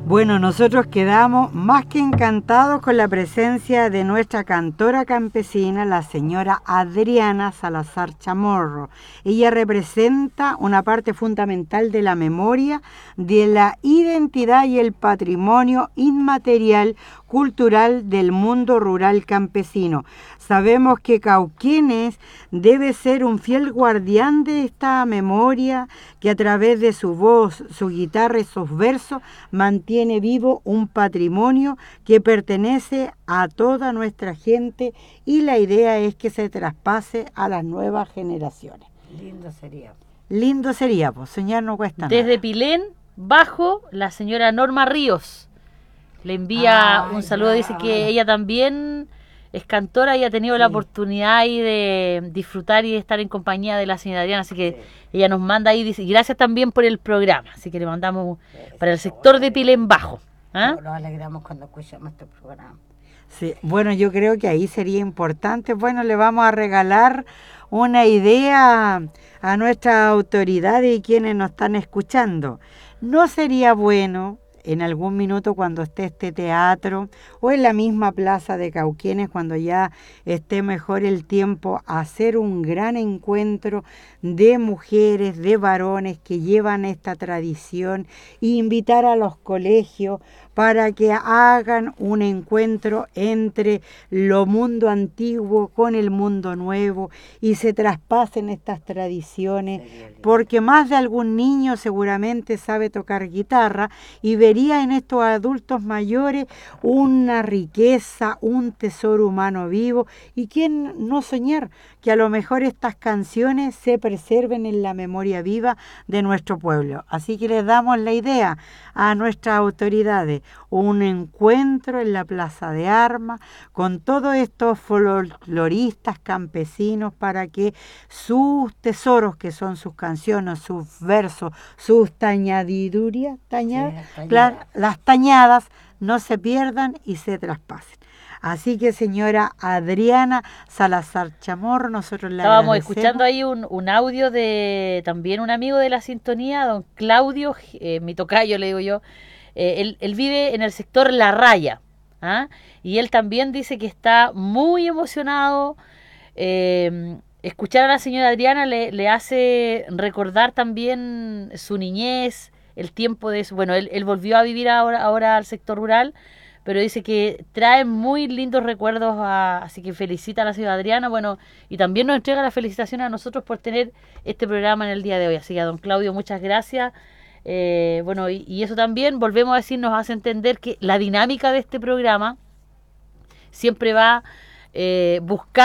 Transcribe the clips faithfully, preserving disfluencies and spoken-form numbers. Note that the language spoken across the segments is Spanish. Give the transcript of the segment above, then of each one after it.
Bueno, nosotros quedamos más que encantados con la presencia de nuestra cantora campesina, la señora Adriana Salazar Chamorro. Ella representa una parte fundamental de la memoria, de la identidad y el patrimonio inmaterial cultural del mundo rural campesino. Sabemos que Cauquenes debe ser un fiel guardián de esta memoria, que a través de su voz, su guitarra y sus versos mantiene vivo un patrimonio que pertenece a toda nuestra gente, y la idea es que se traspase a las nuevas generaciones. Lindo sería. Lindo sería, pues soñar no cuesta Desde nada. Desde Pilén, bajo, la señora Norma Ríos le envía Ay, un saludo, ya. dice que ella también es cantora y ha tenido Sí. la oportunidad ahí de disfrutar y de estar en compañía de la señora Adriana, así que Sí. ella nos manda ahí, dice, y gracias también por el programa, así que le mandamos Sí, para el sí, sector sí. de Pilén Bajo. ¿Ah? Nos alegramos cuando escuchamos este programa. Sí, bueno, yo creo que ahí sería importante. Bueno, le vamos a regalar una idea a nuestras autoridades y quienes nos están escuchando. ¿No sería bueno en algún minuto, cuando esté este teatro o en la misma plaza de Cauquenes, cuando ya esté mejor el tiempo, hacer un gran encuentro de mujeres, de varones que llevan esta tradición, e invitar a los colegios para que hagan un encuentro entre lo mundo antiguo con el mundo nuevo y se traspasen estas tradiciones, porque más de algún niño seguramente sabe tocar guitarra y vería en estos adultos mayores una riqueza, un tesoro humano vivo, y quién no soñar que a lo mejor estas canciones se preserven en la memoria viva de nuestro pueblo. Así que les damos la idea a nuestras autoridades, un encuentro en la Plaza de Armas con todos estos folcloristas campesinos para que sus tesoros, que son sus canciones, sus versos, sus tañadidurías, tañadas, Sí, tañadas. claro, las tañadas no se pierdan y se traspasen. Así que, señora Adriana Salazar Chamorro, nosotros le Estábamos agradecemos. escuchando ahí un, un audio de también un amigo de la sintonía, don Claudio, eh, mi tocayo le digo yo. Eh, él, él vive en el sector La Raya, ¿ah? Y él también dice que está muy emocionado. Eh, escuchar a la señora Adriana le, le hace recordar también su niñez, el tiempo de su... Bueno, él, él volvió a vivir ahora, ahora al sector rural, pero dice que trae muy lindos recuerdos, a, así que felicita a la señora Adriana, bueno, y también nos entrega la felicitación a nosotros por tener este programa en el día de hoy. Así que a don Claudio, muchas gracias. Eh, bueno, y, y eso también, volvemos a decir, nos hace entender que la dinámica de este programa siempre va eh,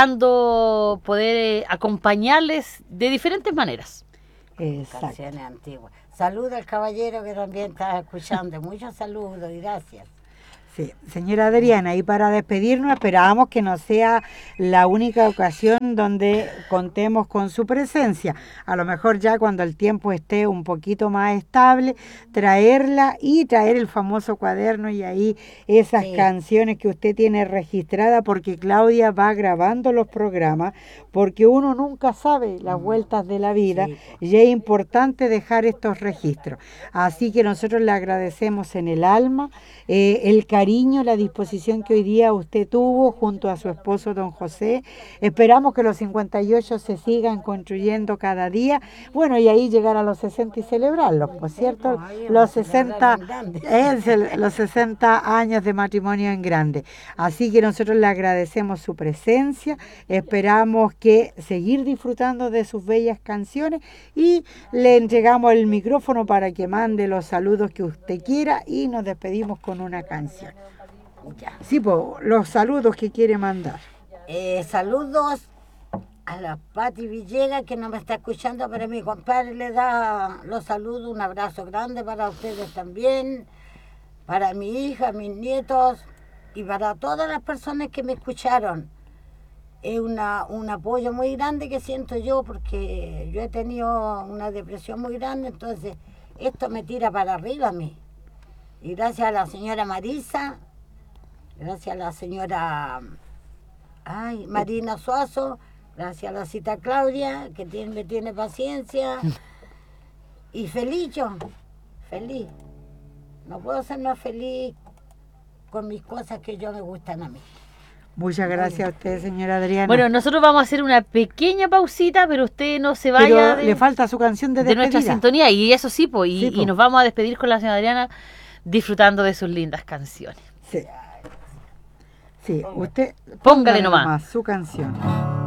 buscando poder eh, acompañarles de diferentes maneras. Exacto. Canciones antiguas. Saludo al caballero que también está escuchando. Muchos saludos y gracias. Sí, señora Adriana, y para despedirnos esperamos que no sea la única ocasión donde contemos con su presencia. A lo mejor ya cuando el tiempo esté un poquito más estable, traerla y traer el famoso cuaderno y ahí esas Sí. canciones que usted tiene registradas, porque Claudia va grabando los programas, porque uno nunca sabe las vueltas de la vida, Sí. y es importante dejar estos registros. Así que nosotros le agradecemos en el alma eh, el cariño, la disposición que hoy día usted tuvo junto a su esposo don José. Esperamos que los cincuenta y ocho se sigan construyendo cada día, bueno, y ahí llegar a los sesenta y celebrarlos, ¿por cierto? pues, ahí Los vamos a sesenta, celebrarlo en grande. es el- los sesenta años de matrimonio en grande. Así que nosotros le agradecemos su presencia, esperamos que seguir disfrutando de sus bellas canciones y le entregamos el micrófono para que mande los saludos que usted quiera y nos despedimos con una canción. Ya. Sí, pues, los saludos que quiere mandar. Eh, saludos a la Pati Villegas, que no me está escuchando, pero mi compadre le da los saludos, un abrazo grande para ustedes también, para mi hija, mis nietos y para todas las personas que me escucharon. Es una, un apoyo muy grande que siento yo, porque yo he tenido una depresión muy grande, entonces esto me tira para arriba a mí. Y gracias a la señora Marisa, gracias a la señora ay, Marina Suazo, gracias a la cita Claudia, que tiene, me tiene paciencia. Y feliz yo, feliz. No puedo ser más feliz con mis cosas que yo me gustan a mí. Muchas gracias a usted, señora Adriana. Bueno, nosotros vamos a hacer una pequeña pausita, pero usted no se Pero vaya de, le falta su canción de de despedida. nuestra sintonía. Y eso sí, pues, y, Sí, po. y nos vamos a despedir con la señora Adriana disfrutando de sus lindas canciones. Sí. Sí, usted Póngale nomás. su canción.